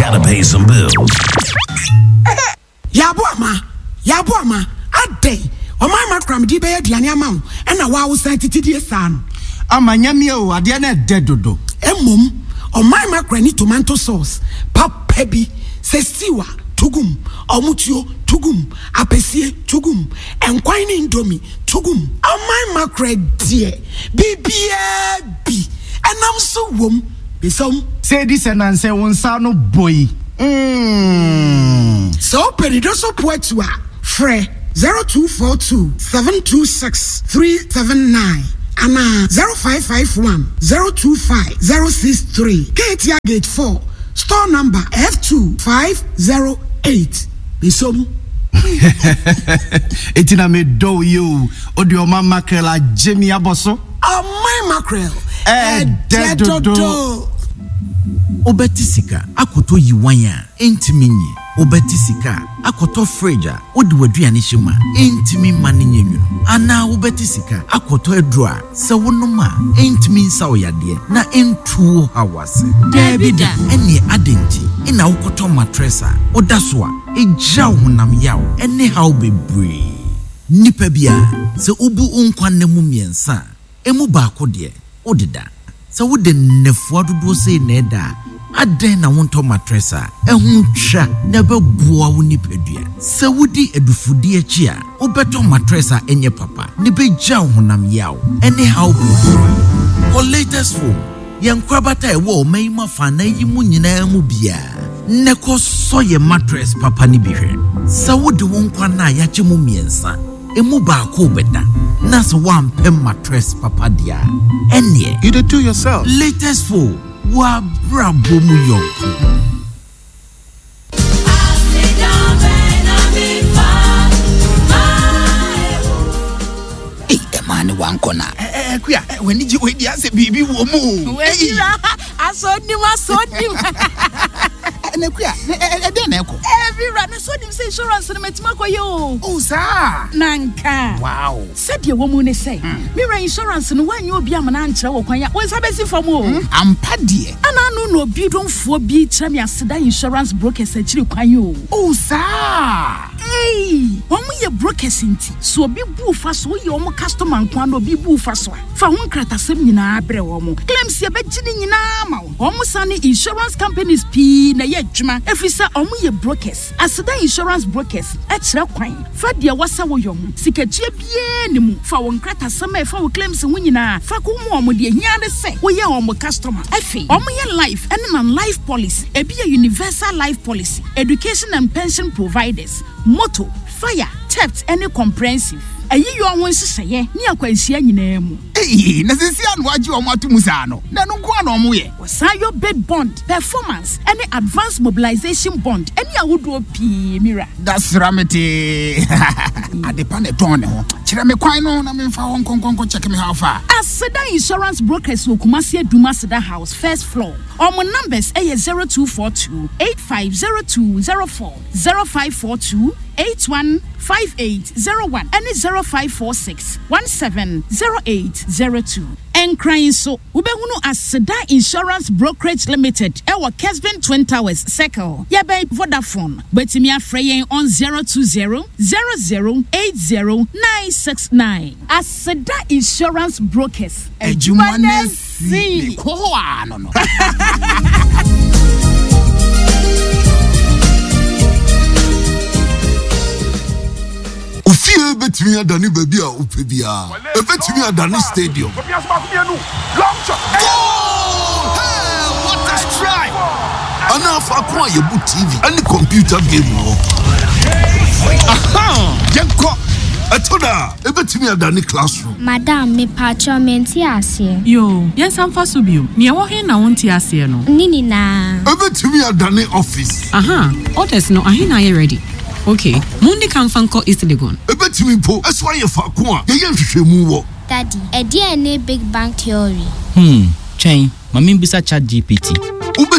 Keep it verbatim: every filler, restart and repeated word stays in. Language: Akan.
Gotta pay some bills. Yabuama, Yabuama, a day. O my macram di be aduane ama e na wa wo san titidi san. Amanyame o ade na dedodo. Emom, o my macrani tomato sauce, papa bi, sesiwa, tugum, omutuo, tugum, apesie, tugum, enkwan ni indomie, tugum. O my macre die, bibia bi, enam so wom, bisom. Say this and answer one son no boy. Mm. So perido so poetua, fre zero two four two seven two six three seven nine. Ana zero five five one zero two five zero six three. Katia Gate four. Store number F two five zero eight. Bisom. Etina me do you. Odioma mackerel a Jimmy Aboso. Oh my mackerel. Eh dead do. Obeti sika akoto yiwanya entimi nyi obeti sika akoto freja odi waduane hima entimi mane nyenwunu ana obeti sika akoto edroa se wonoma entimi nsa oyade na entuo hawase Debida ene adenti ina wokoto matressa odaso a eja honam yaw ene haw bebre nipa bia se obu onkwanne mu miensa emu baako de odida se wode nefo dodo sei na eda aden na wonto matressa ehun twa na beboa wo nipadua se wodi edufudi achi a obeto matressa enye papa ne beja honam yaw ene how for latest phone yankwabata ewo mayima fa na yimu nyina mu bia ne ko soye mattress papa ni bihwe se wodi wonkwa na yache mu miensa emu ba ko beda na so one pem mattress papa dia ene You did do yourself. latest phone wa brabo mu yonko eh emane wankona eh kuya when did you wait ase bibi wo mu we asoni masoni na kuya e dey na eko every run so dim say insurance na metima koyo oh sa nanka wow said ye wo mu ne say me ra insurance no wanyo obi amana nkyere wo kwan ya wo sabesi fam o ampa de ana no no obi donfo bi kyerɛ me aseda insurance brokers akyiri kwan yo oh sa hey omo ye brokers nti so obi bu fa so ye omo customer nkwan no obi bu fa so fa ho nkratasem nyina abrɛ wo mo claims ye begini nyina ma wo omo sane insurance companies p na ye adwuma efisa omo ye brokers aseda insurance brokers e kyerɛ kwan fa de wasa wo yom sikatue bie ne mu fa wo nkratasem e fa wo claims ho nyina fa ko mo omo de hia de se wo ye omo customer efi omo ye life and non life policy e be a universal life policy education and pension providers motor fire theft any comprehensive ayi yo won siseye ni akwansia nyina mu eh na sisi anu agi o matu musa no na no nko na omo ye wasayo bid bond performance any advanced mobilization bond any awodo pi mira that's ramete ade pa ne ton ne ho kire me kwan no na me fa ho nkonkonko check me how far aseda insurance brokers Kumasi Aduma Seda House first floor omo numbers eh zero two four two eight five zero two zero four zero five four two eight one five eight zero one and zero five four six one seven zero eight zero two. And crying so ubehunu Aseda Insurance Brokerage Limited ewa Kesben Twin Towers Circle yabe Vodafone betimi afreyen on zero two zero zero zero eight zero nine six nine. Aseda Insurance Brokers ejumanesi ko ho no no Ofie betimi adani baby a ope bia. E betimi adani stadium. Hey, what a strike! Ana fa kwa ye bu T V any computer game wo. Aha! Yenko Atoda e betimi adani classroom. Madam me pacho menti ase. Yo, yen samfa so bio. Ne wo he na wonti ase no. Nini na. E betimi adani office. Aha, orders no ahe na ye ready. Okay, Mundi can fanko East Legon. E betimi po eso ye fa ko a ye ye hwehwemu wo. Daddy, e dia ne Big Bang Theory. Hmm, chain, mami bisa chat G P T. Ube